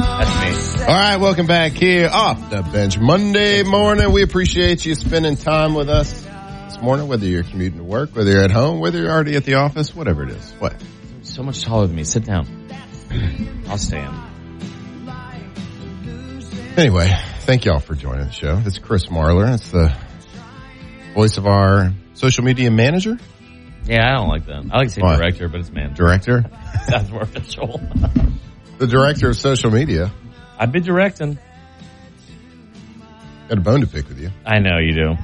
That's me. All right, welcome back here off the bench Monday morning. We appreciate you spending time with us this morning, whether you're commuting to work, whether you're at home, whether you're already at the office, whatever it is. What? So much taller than me. Sit down. I'll stand. Anyway, thank y'all for joining the show. It's Chris Marler. It's the voice of our social media manager. Yeah, I don't like that. I like to say director, but it's manager. Director? Sounds more official. The director of social media. I've been directing. Got a bone to pick with you. I know you do.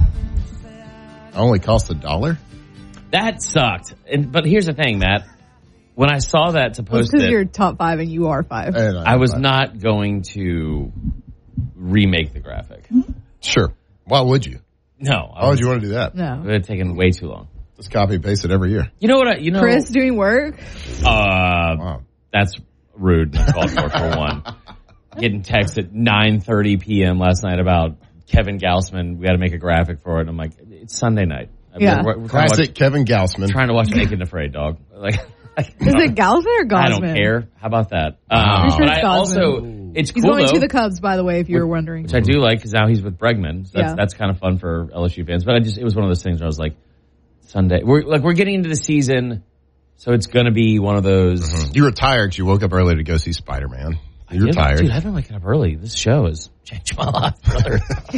It only cost $1. That sucked. But here's the thing, Matt. When I saw that to post because you're top 5 and you are 5. I was not going to remake the graphic. Sure. Why would you? No. Why would you want to do that? No. It would have taken way too long. Just copy and paste it every year. You know what? Chris doing work? Wow. That's rude. Called for one. Getting text at 9:30 p.m. last night about Kevin Gausman. We got to make a graphic for it. And I'm like, it's Sunday night. Yeah. We're Classic Kevin Gausman. Trying to watch Naked and Afraid, dog. Like, is it Gausman or Gausman? I don't care. How about that? Sure But I Gausman. also, it's He's cool going though, to the Cubs, by the way, if you were wondering. which I do like because now he's with Bregman. So that's kind of fun for LSU fans. But it was one of those things where I was like, Sunday. We're getting into the season, so it's going to be one of those. Mm-hmm. You were tired because you woke up early to go see Spider-Man. You're tired. Dude, I've been waking up early. This show has changed my life, brother.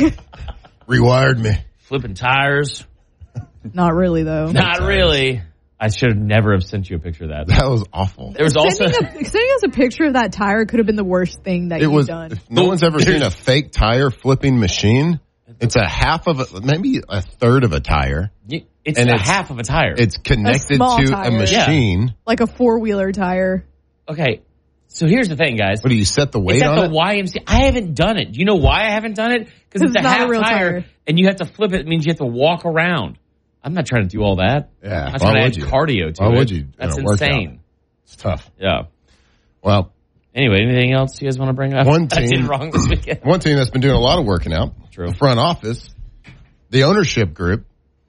Rewired me. Flipping tires. Not really, though. Not really. I should have never have sent you a picture of that. That was awful. There was also sending us a picture of that tire could have been the worst thing that you've done. If no one's ever seen a fake tire flipping machine. It's a half of a, maybe a third of a tire. It's a half of a tire. It's connected small to tire. a machine. Like a 4-wheeler tire. Okay. So here's the thing, guys. What, do you set the weight it's on at it? the YMCA. I haven't done it. Do you know why I haven't done it? Because it's a not half a real tire, and you have to flip it. It means you have to walk around. I'm not trying to do all that. Yeah. I'm trying to add cardio to it. Why would you? That's insane. It's tough. Yeah. Well. Anyway, anything else you guys want to bring up? One team, I did wrong this weekend. One team that's been doing a lot of working out. True. The front office. The ownership group.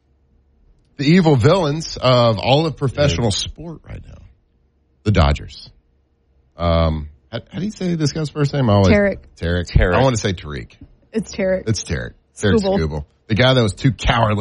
The evil villains of all of professional sport right now. The Dodgers. How do you say this guy's first name? Tarek. Tarek. I want to say Tariq. It's Tarek. It's Tarek. Tarek Skubal. Skubal. The guy that was too cowardly